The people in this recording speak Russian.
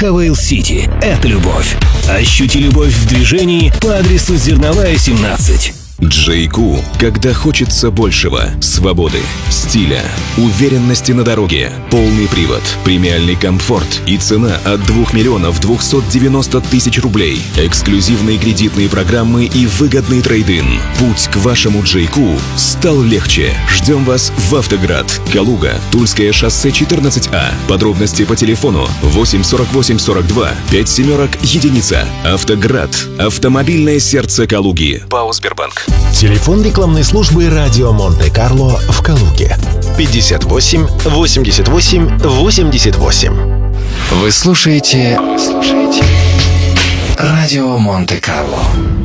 Хавейл Сити – это любовь. Ощути любовь в движении по адресу Зерновая, 17. Джейку, когда хочется большего, свободы, стиля, уверенности на дороге, полный привод, премиальный комфорт и цена от 2 миллионов 290 тысяч рублей, эксклюзивные кредитные программы и выгодный трейд-ин. Путь к вашему Джейку стал легче. Ждем вас в Автоград, Калуга, Тульское шоссе 14А. Подробности по телефону 8 48 42 5 семерок единица. Автоград. Автомобильное сердце Калуги. ПАО «Сбербанк». Телефон рекламной службы «Радио Монте-Карло» в Калуге. 58 88 88. Вы слушаете «Радио Монте-Карло».